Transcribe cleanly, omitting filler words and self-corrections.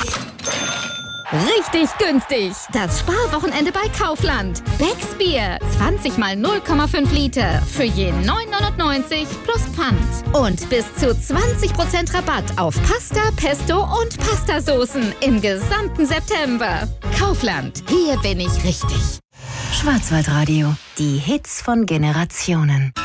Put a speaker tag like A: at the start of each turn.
A: Richtig günstig. Das Sparwochenende bei Kaufland. Becks Bier. 20 mal 0,5 Liter. Für je 9,99 plus Pfand. Und bis zu 20% Rabatt auf Pasta, Pesto und Pastasoßen im gesamten September. Kaufland. Hier bin ich richtig.
B: Schwarzwaldradio. Die Hits von Generationen.